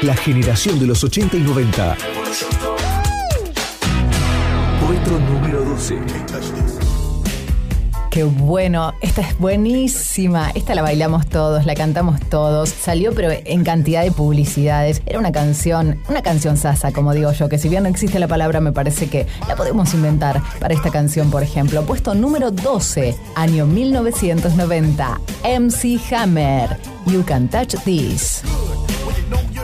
La generación de los 80 y 90. Puesto número 12. Qué bueno, esta es buenísima. Esta la bailamos todos, la cantamos todos. Salió pero en cantidad de publicidades. Era una canción sasa, como digo yo, que si bien no existe la palabra, me parece que la podemos inventar para esta canción, por ejemplo. Puesto número 12, año 1990. MC Hammer, You Can Touch This. Well, you know